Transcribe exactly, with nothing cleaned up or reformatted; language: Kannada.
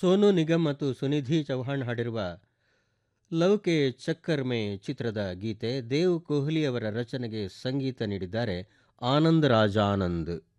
ಸೋನು ನಿಗಮ್ ಮತ್ತು ಸುನಿಧಿ ಚೌಹಾಣ್ ಹಾಡಿರುವ ಲವ್ ಕೆ ಚಕ್ಕರ್ ಮೇ ಚಿತ್ರದ ಗೀತೆ. ದೇವ್ ಕೊಹ್ಲಿ ಅವರ ರಚನೆಗೆ ಸಂಗೀತ ನೀಡಿದ್ದಾರೆ ಆನಂದ್ ರಾಜಾನಂದ್.